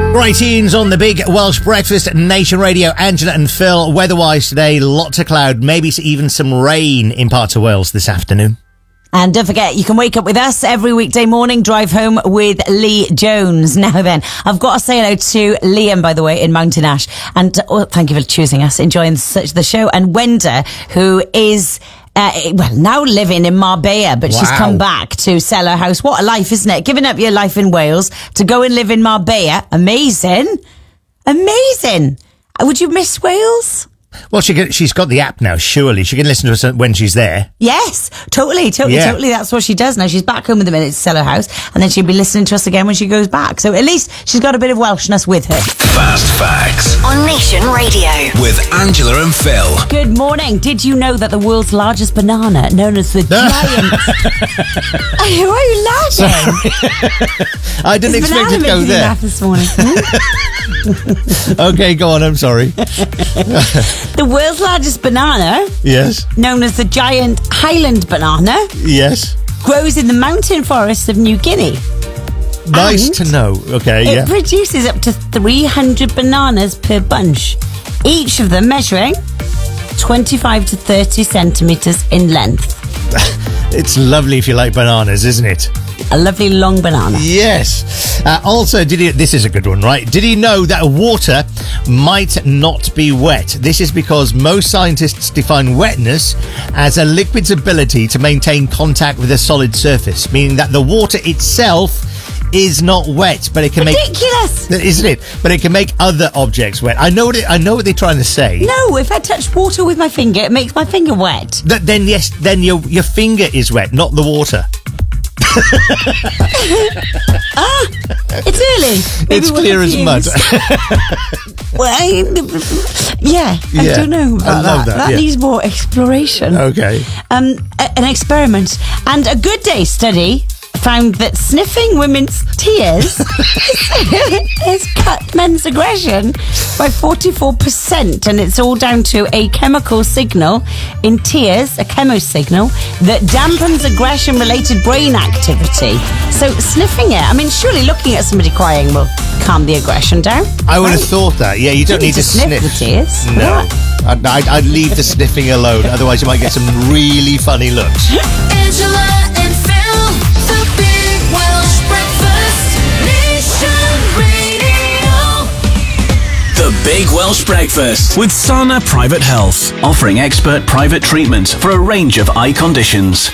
Right, teens on the Big Welsh Breakfast, Nation Radio. Angela and Phil. Weather-wise today, lots of cloud, maybe even some rain in parts of Wales this afternoon. And don't forget, you can wake up with us every weekday morning, drive home with Lee Jones. Now then, I've got to say hello to Liam, by the way, in Mountain Ash. And thank you for choosing us, enjoying the show. And Wenda, who is... now living in Marbella, but she's come back to sell her house. What a life, isn't it? Giving up your life in Wales to go and live in Marbella. Amazing. Amazing. Would you miss Wales? Well, she's got the app now, surely. She can listen to us when she's there. Yes, totally. That's what she does now. She's back home in a minute to sell her house, and then she'll be listening to us again when she goes back. So at least she's got a bit of Welshness with her. Fast Facts on Nation Radio with Angela and Phil. Good morning. Did you know that the world's largest banana, known as the giant... Why are you laughing? I didn't expect it to go there. This morning. Okay, go on, I'm sorry. The world's largest banana, yes, known as the giant Highland banana, yes, grows in the mountain forests of New Guinea. Nice and to know. Okay, it produces up to 300 bananas per bunch, each of them measuring 25 to 30 centimetres in length. It's lovely if you like bananas, isn't it? A lovely long banana. Yes. Also, this is a good one, right? Did you know that water might not be wet? This is because most scientists define wetness as a liquid's ability to maintain contact with a solid surface, meaning that the water itself is not wet, but it can ridiculous, isn't it? But it can make other objects wet. I know what they're trying to say. No, if I touch water with my finger, it makes my finger wet. Then yes, then your finger is wet, not the water. It's early. Maybe it's clear as mud. Well, I don't know about that. That needs more exploration. Okay. An experiment and a Good Day study found that sniffing women's tears has cut men's aggression by 44%, and it's all down to a chemical signal in tears, a chemosignal that dampens aggression-related brain activity. So sniffing it, I mean, surely looking at somebody crying will calm the aggression down. I would have thought that. Yeah, you don't need to sniff the tears. No, I'd leave the sniffing alone. Otherwise, you might get some really funny looks. Angela and Phil, the Big Welsh Breakfast, Nation Radio. The Big Welsh Breakfast with Sana Private Health, offering expert private treatment for a range of eye conditions.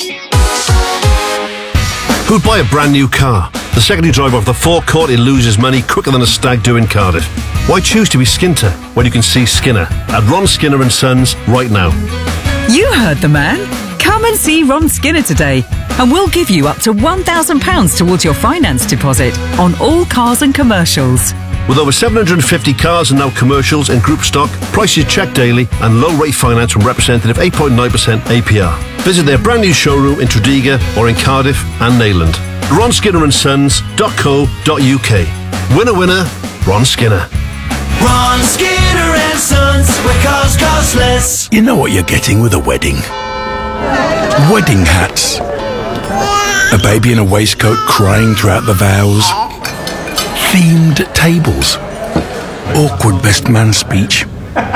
Who'd buy a brand new car? The second you drive off the forecourt, it loses money quicker than a stag do in Cardiff. Why choose to be Skinter when you can see Skinner at Ron Skinner and Sons right now? You heard the man. Come and see Ron Skinner today, and we'll give you up to £1,000 towards your finance deposit on all cars and commercials. With over 750 cars and now commercials in group stock, prices checked daily, and low rate finance from representative 8.9% APR. Visit their brand new showroom in Tredegar or in Cardiff and Neyland. RonSkinnerandSons.co.uk. Winner, winner, Ron Skinner. Ron Skinner and Sons, where cars cost less. You know what you're getting with a wedding? Wedding hats. A baby in a waistcoat crying throughout the vows. Themed tables. Awkward best man speech.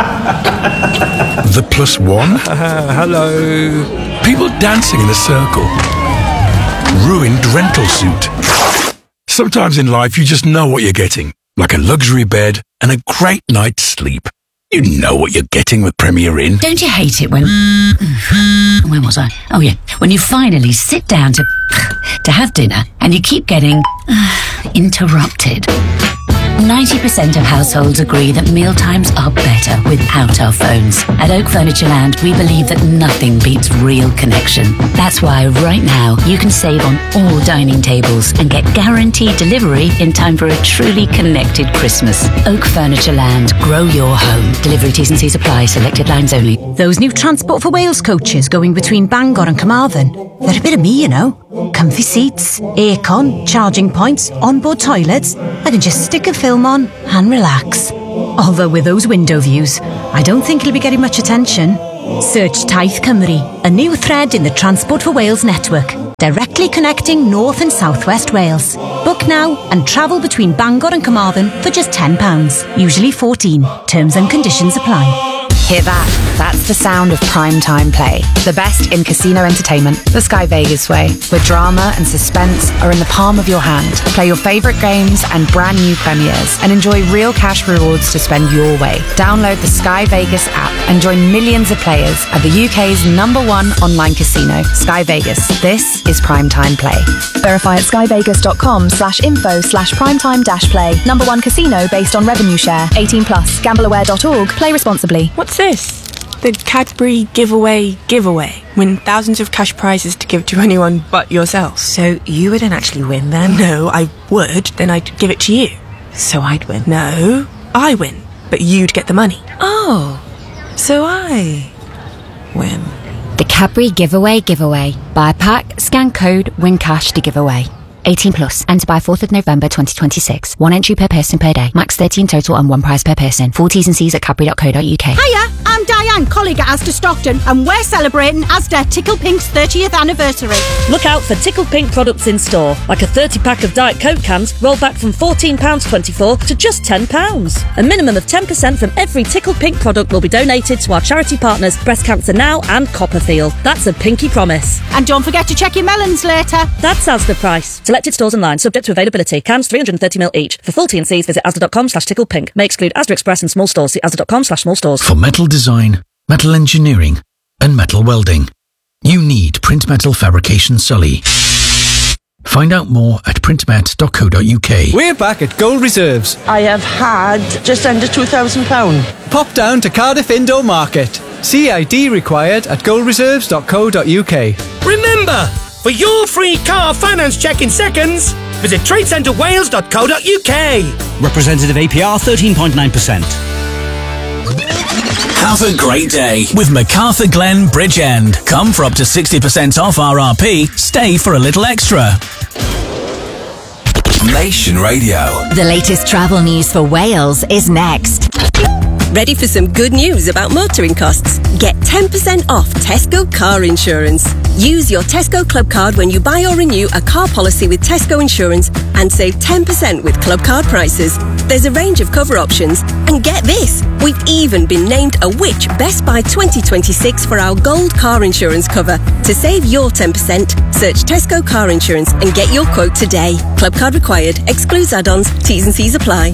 The +1. Hello. People dancing in a circle. Ruined rental suit. Sometimes in life you just know what you're getting. Like a luxury bed and a great night's sleep. You know what you're getting with Premier Inn. Don't you hate it when... Where was I? Oh, yeah. When you finally sit down to have dinner and you keep getting interrupted. 90% of households agree that mealtimes are better without our phones. At Oak Furniture Land, we believe that nothing beats real connection. That's why right now you can save on all dining tables and get guaranteed delivery in time for a truly connected Christmas. Oak Furniture Land, grow your home. Delivery T's and C's apply, selected lines only. Those new Transport for Wales coaches going between Bangor and Carmarthen, they're a bit of me, you know. Comfy seats, aircon, charging points, onboard toilets. I can just stick a film on and relax. Although with those window views, I don't think it'll be getting much attention. Search Taith Cymru, a new thread in the Transport for Wales network. directly connecting North and South West Wales. Book now and travel between Bangor and Carmarthen for just £10, usually $14. Terms and conditions apply. Hear that? That's the sound of primetime play. The best in casino entertainment, the Sky Vegas way, where drama and suspense are in the palm of your hand. Play your favourite games and brand new premieres and enjoy real cash rewards to spend your way. Download the Sky Vegas app and join millions of players at the UK's #1 online casino, Sky Vegas. This is primetime play. Verify at skyvegas.com/info/primetime-play. #1 casino based on revenue share. 18+. Gambleaware.org. Play responsibly. What's this? The Cadbury giveaway. Win thousands of cash prizes to give to anyone but yourself. So you wouldn't actually win then? No, I would. Then I'd give it to you. So I'd win? No, I win. But you'd get the money. Oh, so I win. The Cadbury giveaway. Buy a pack, scan code, win cash to give away. 18+. Enter by 4th of November 2026. One entry per person per day. Max 30 in total and one prize per person. Full T's and C's at cadbury.co.uk. Hiya, I'm Diane, colleague at Asda Stockton, and we're celebrating Asda Tickle Pink's 30th anniversary. Look out for Tickle Pink products in store, like a 30-pack of Diet Coke cans rolled back from £14.24 to just £10. A minimum of 10% from every Tickle Pink product will be donated to our charity partners Breast Cancer Now and Copperfield. That's a pinky promise. And don't forget to check your melons later. That's Asda price. Selected stores online, subject to availability. Cans 330ml each. For full T&Cs, visit asda.com/ticklepink. May exclude Asda Express and small stores. See asda.com/small stores. For metal design, metal engineering, and metal welding, you need Print Metal Fabrication Sully. Find out more at printmet.co.uk. We're back at Gold Reserves. I have had just under £2,000. Pop down to Cardiff Indoor Market. CID required at goldreserves.co.uk. Remember, for your free car finance check in seconds, visit tradecentrewales.co.uk. Representative APR 13.9%. Have a great day with MacArthur Glen Bridgend. Come for up to 60% off RRP. Stay for a little extra. Nation Radio. The latest travel news for Wales is next. Ready for some good news about motoring costs? Get 10% off Tesco car insurance. Use your Tesco Club card when you buy or renew a car policy with Tesco Insurance and save 10% with Club card prices. There's a range of cover options. And get this, we've even been named a Which Best Buy 2026 for our gold car insurance cover. To save your 10%, search Tesco car insurance and get your quote today. Club card required. Excludes add-ons. T's and C's apply.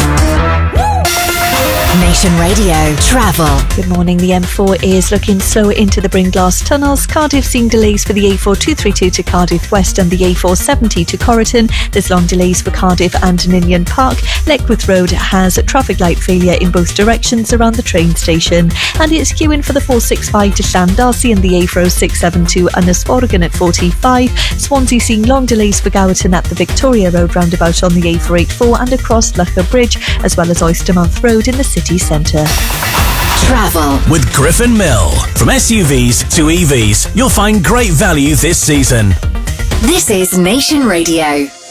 Nation Radio Travel. Good morning. The M4 is looking slower into the Bringlass tunnels. Cardiff seeing delays for the A4232 to Cardiff West and the A470 to Corriton. There's long delays for Cardiff and Ninian Park. Leckworth Road has a traffic light failure in both directions around the train station. And it's queuing for the 465 to Llandarcy and the A4672 Ynysforgan at 45. Swansea seeing long delays for Gowerton at the Victoria Road roundabout on the A484 and across Lucker Bridge, as well as Oystermouth Road in the city centre. Travel with Griffin Mill. From SUVs to EVs, you'll find great value this season. This is Nation Radio.